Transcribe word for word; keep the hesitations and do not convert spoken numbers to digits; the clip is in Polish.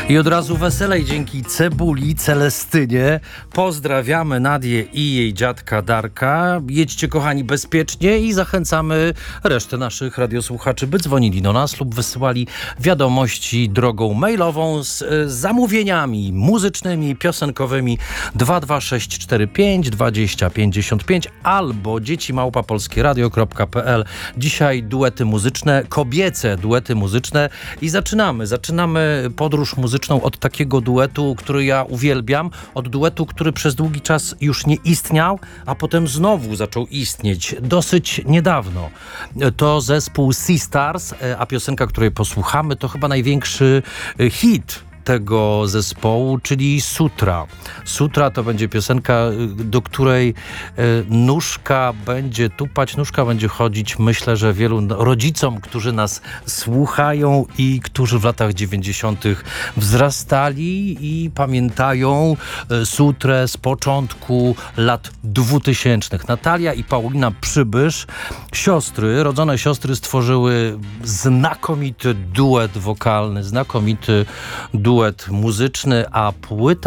I od razu weselej dzięki Cebuli, Celestynie. Pozdrawiamy Nadię i jej dziadka Darka. Jedźcie, kochani, bezpiecznie i zachęcamy resztę naszych radiosłuchaczy, by dzwonili do nas lub wysyłali wiadomości drogą mailową z, z zamówieniami muzycznymi, piosenkowymi dwa dwa sześć cztery pięć dwadzieścia pięćdziesiąt pięć albo dzieci małpa polskie radio kropka p l. Dzisiaj duety muzyczne, kobiece duety muzyczne i zaczynamy. Zaczynamy podróż muzyczną od takiego duetu, który ja uwielbiam, od duetu, który przez długi czas już nie istniał, a potem znowu zaczął istnieć dosyć niedawno. To zespół Sistars, a piosenka, której posłuchamy, to chyba największy hit tego zespołu, czyli Sutra. Sutra to będzie piosenka, do której nóżka będzie tupać, nóżka będzie chodzić. Myślę, że wielu rodzicom, którzy nas słuchają i którzy w latach dziewięćdziesiątych wzrastali i pamiętają Sutrę z początku lat dwutysięcznych. Natalia i Paulina Przybysz, siostry, rodzone siostry, stworzyły znakomity duet wokalny, znakomity duet muzyczny, a płyta